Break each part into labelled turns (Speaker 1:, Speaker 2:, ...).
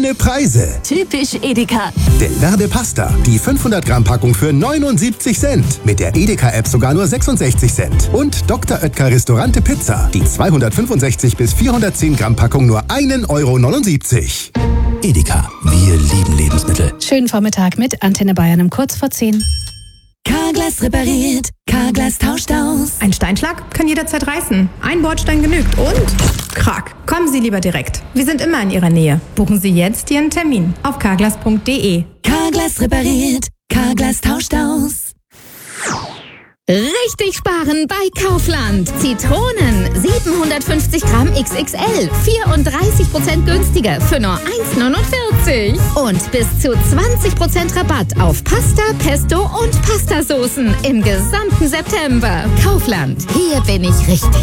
Speaker 1: günstige Preise.
Speaker 2: Typisch Edeka.
Speaker 1: Delverde Pasta, die 500 Gramm Packung für 79 Cent. Mit der Edeka-App sogar nur 66 Cent. Und Dr. Oetker Restaurante Pizza, die 265 bis 410 Gramm Packung nur 1,79 €. Edeka, wir lieben Lebensmittel.
Speaker 3: Schönen Vormittag mit Antenne Bayern um kurz vor 10.
Speaker 2: Carglass repariert, Carglass tauscht aus.
Speaker 4: Ein Steinschlag kann jederzeit reißen. Ein Bordstein genügt und krack. Kommen Sie lieber direkt. Wir sind immer in Ihrer Nähe. Buchen Sie jetzt Ihren Termin auf carglass.de.
Speaker 2: Carglass repariert, Carglass tauscht aus. Richtig sparen bei Kaufland. Zitronen 750 Gramm XXL, 34% günstiger für nur 1,49 €. Und bis zu 20% Rabatt auf Pasta, Pesto und Pastasoßen im gesamten September. Kaufland, hier bin ich richtig.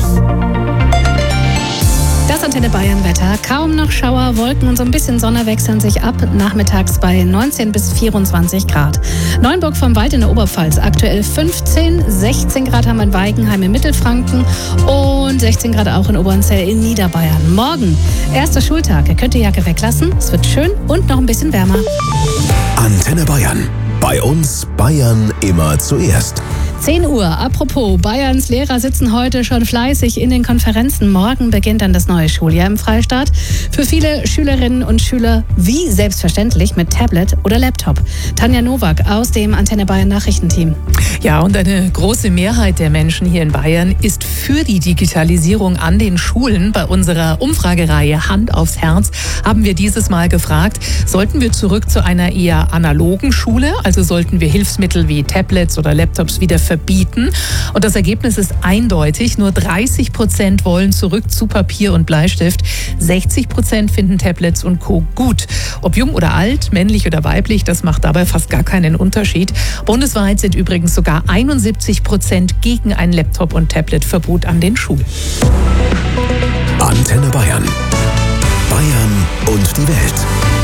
Speaker 3: Das Antenne Bayern Wetter. Kaum noch Schauer, Wolken und so ein bisschen Sonne wechseln sich ab. Nachmittags bei 19 bis 24 Grad. Neuenburg vom Wald in der Oberpfalz aktuell 15, 16 Grad haben wir in Weigenheim in Mittelfranken und 16 Grad auch in Obernzell in Niederbayern. Morgen, erster Schultag. Ihr könnt die Jacke weglassen. Es wird schön und noch ein bisschen wärmer.
Speaker 1: Antenne Bayern. Bei uns Bayern immer zuerst.
Speaker 3: 10 Uhr. Apropos, Bayerns Lehrer sitzen heute schon fleißig in den Konferenzen. Morgen beginnt dann das neue Schuljahr im Freistaat. Für viele Schülerinnen und Schüler wie selbstverständlich mit Tablet oder Laptop. Tanja Nowak aus dem Antenne Bayern Nachrichtenteam.
Speaker 5: Ja, und eine große Mehrheit der Menschen hier in Bayern ist für die Digitalisierung an den Schulen. Bei unserer Umfragereihe Hand aufs Herz haben wir dieses Mal gefragt, sollten wir zurück zu einer eher analogen Schule? Also sollten wir Hilfsmittel wie Tablets oder Laptops wieder verbieten? Und das Ergebnis ist eindeutig. Nur 30% wollen zurück zu Papier und Bleistift. 60% finden Tablets und Co. gut. Ob jung oder alt, männlich oder weiblich, das macht dabei fast gar keinen Unterschied. Bundesweit sind übrigens sogar 71% gegen ein Laptop- und Tabletverbot an den Schulen.
Speaker 1: Antenne Bayern. Bayern und die Welt.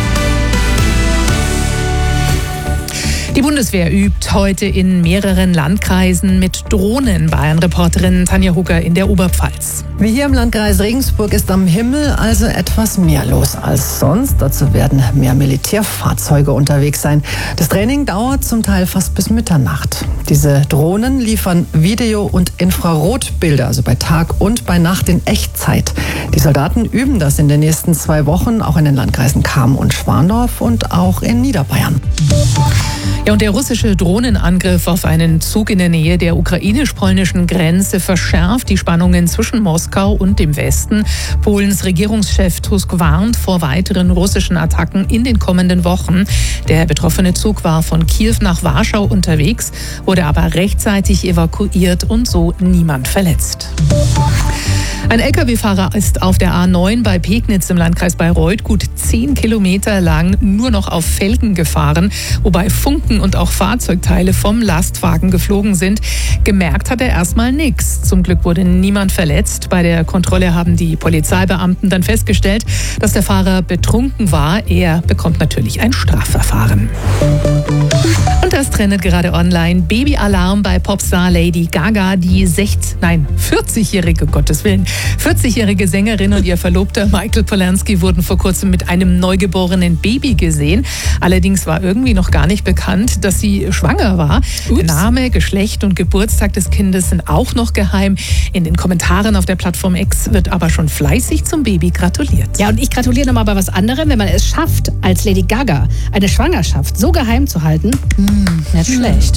Speaker 5: Die Bundeswehr übt heute in mehreren Landkreisen mit Drohnen. Bayern-Reporterin Tanja Hugger in der Oberpfalz.
Speaker 6: Wie hier im Landkreis Regensburg ist am Himmel also etwas mehr los als sonst. Dazu werden mehr Militärfahrzeuge unterwegs sein. Das Training dauert zum Teil fast bis Mitternacht. Diese Drohnen liefern Video- und Infrarotbilder, also bei Tag und bei Nacht in Echtzeit. Die Soldaten üben das in den nächsten 2 Wochen, auch in den Landkreisen Cham und Schwandorf und auch in Niederbayern.
Speaker 5: Ja, und der russische Drohnenangriff auf einen Zug in der Nähe der ukrainisch-polnischen Grenze verschärft die Spannungen zwischen Moskau und dem Westen. Polens Regierungschef Tusk warnt vor weiteren russischen Attacken in den kommenden Wochen. Der betroffene Zug war von Kiew nach Warschau unterwegs, wurde aber rechtzeitig evakuiert und so niemand verletzt. Ein Lkw-Fahrer ist auf der A9 bei Pegnitz im Landkreis Bayreuth gut 10 Kilometer lang nur noch auf Felgen gefahren, wobei Funken und auch Fahrzeugteile vom Lastwagen geflogen sind. Gemerkt hat er erstmal nichts. Zum Glück wurde niemand verletzt. Bei der Kontrolle haben die Polizeibeamten dann festgestellt, dass der Fahrer betrunken war. Er bekommt natürlich ein Strafverfahren. Und das trendet gerade online. Babyalarm bei Popstar Lady Gaga. Die 40-jährige, Gottes Willen, 40-jährige Sängerin und ihr Verlobter Michael Polansky wurden vor kurzem mit einem neugeborenen Baby gesehen. Allerdings war irgendwie noch gar nicht bekannt, dass sie schwanger war. Der Name, Geschlecht und Geburtstag des Kindes sind auch noch geheim. In den Kommentaren auf der Plattform X wird aber schon fleißig zum Baby gratuliert.
Speaker 3: Ja, und ich gratuliere nochmal bei was anderem, wenn man es schafft, als Lady Gaga eine Schwangerschaft so geheim zu halten. Nicht schlecht.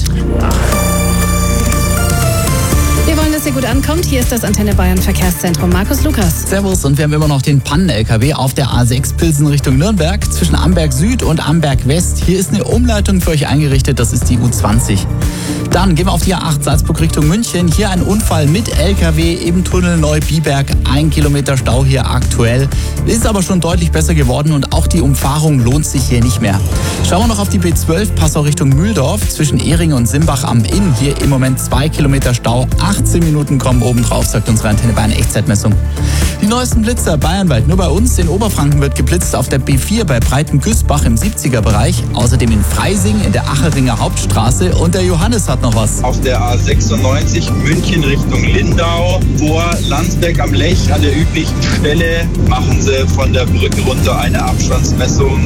Speaker 3: Wir wollen, dass ihr gut ankommt. Hier ist das Antenne Bayern Verkehrszentrum. Markus Lukas.
Speaker 7: Servus, und wir haben immer noch den Pannen-LKW auf der A6 Pilsen Richtung Nürnberg zwischen Amberg Süd und Amberg West. Hier ist eine Umleitung für euch eingerichtet, das ist die U20. Dann gehen wir auf die A8 Salzburg Richtung München. Hier ein Unfall mit LKW im Tunnel Neubiberg. 1 Kilometer Stau hier aktuell. Ist aber schon deutlich besser geworden und auch die Umfahrung lohnt sich hier nicht mehr. Schauen wir noch auf die B12 Passau Richtung Mühldorf zwischen Ehringen und Simbach am Inn. Hier im Moment 2 Kilometer Stau. 18 Minuten kommen oben drauf, sagt unsere Antenne Bayern Echtzeitmessung. Die neuesten Blitzer bayernweit. Nur bei uns in Oberfranken wird geblitzt auf der B4 bei Breitengüßbach im 70er-Bereich. Außerdem in Freising in der Acheringer Hauptstraße. Und der Johannes hat noch was.
Speaker 8: Auf der A96 München Richtung Lindau vor Landsberg am Lech an der üblichen Stelle machen sie von der Brücke runter eine Abstandsmessung